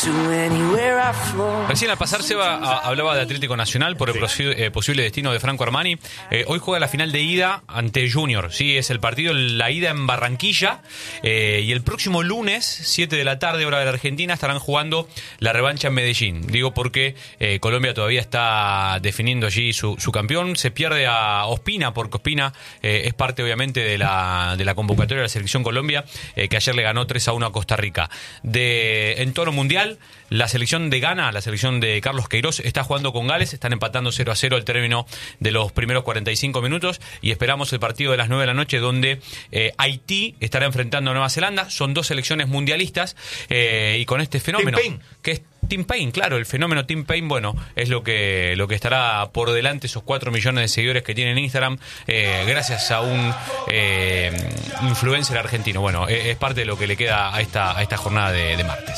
Recién al pasar Seba hablaba de Atlético Nacional por el posible destino de Franco Armani. Hoy juega la final de ida ante Junior, sí, es el partido, la ida en Barranquilla, y el próximo lunes 7 de la tarde, hora de la Argentina, estarán jugando la revancha en Medellín. Digo porque Colombia todavía está definiendo allí su campeón. Se pierde a Ospina, porque Ospina es parte obviamente de la convocatoria de la Selección Colombia, que ayer le ganó 3-1 a Costa Rica. En tono mundial, la selección de Ghana, la selección de Carlos Queiroz, está jugando con Gales, están empatando 0-0 al término de los primeros 45 minutos, y esperamos el partido de las 9 de la noche, donde Haití estará enfrentando a Nueva Zelanda. Son dos selecciones mundialistas, y con este fenómeno que es Tim Payne, claro, el fenómeno Tim Payne, bueno, es lo que estará por delante, esos 4 millones de seguidores que tiene en Instagram, gracias a un influencer argentino. Bueno, es parte de lo que le queda a esta jornada de martes.